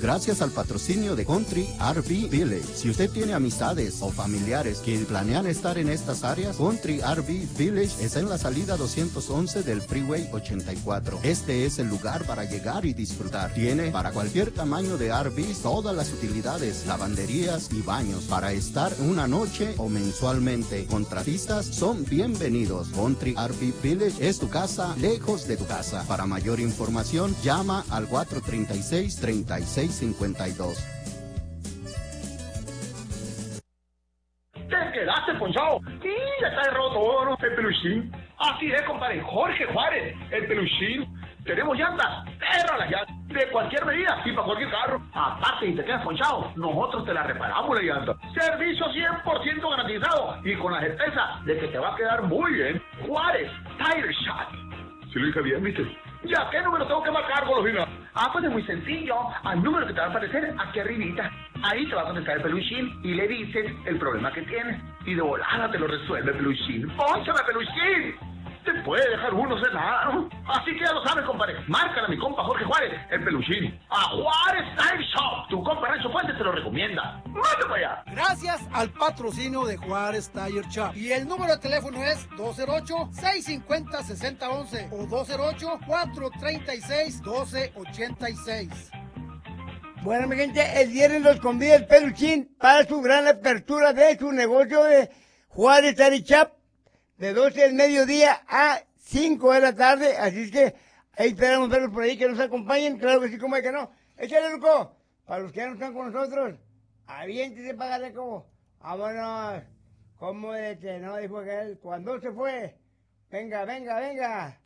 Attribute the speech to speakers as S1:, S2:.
S1: gracias al patrocinio de Country RV Village. Si usted tiene amistades o familiares que planean estar en estas áreas, Country RV Village es en la salida 211 del Freeway 84. Este es el lugar para llegar y disfrutar. Tiene para cualquier tamaño de RV todas las utilidades, lavanderías y baños para estar una noche o mensualmente. Contratistas son bienvenidos. Country RV Village es tu casa lejos de tu casa. Para mayor información, llama al 436-3652.
S2: ¿Te quedaste ponchado? Sí, ya está roto, ¿no? El peluchín. Así es, compadre. Jorge Juárez, el peluchín. Tenemos llantas, perra las llantas, de cualquier medida y para cualquier carro. Aparte, si te quedas ponchado, nosotros te la reparamos la llanta. Servicio 100% garantizado y con la certeza de que te va a quedar muy bien. Juárez Tire Shop. Si lo dije bien, ¿viste? ¿Ya qué número tengo que marcar, Golosina? Pues es muy sencillo. Al número que te va a aparecer aquí arribita. Ahí te va a contestar el peluchín y le dices el problema que tienes. Y de volada te lo resuelve el peluchín. ¡Pónchame, peluchín! Te puede dejar uno sin nada, ¿no? Así que ya lo sabes, compadre. Márcale a mi compa Jorge Juárez, el peluchín. A Juárez Tire Shop. Tu compa Rancho Fuentes te lo recomienda. ¡Mate para allá!
S3: Gracias al patrocinio de Juárez Tire Shop. Y el número de teléfono es 208-650-6011 o 208-436-1286.
S4: Bueno, mi gente, el viernes los convida el peluchín para su gran apertura de su negocio de Juárez Tire Shop, de 12 del mediodía a 5 de la tarde. Así es que ahí esperamos verlos por ahí, que nos acompañen. Claro que sí, como es que no. Échale, Luco. Para los que ya no están con nosotros, aviéntese para darle como. Vámonos. ¿Cómo de que no? Dijo aquel. Cuando se fue. Venga, venga, venga.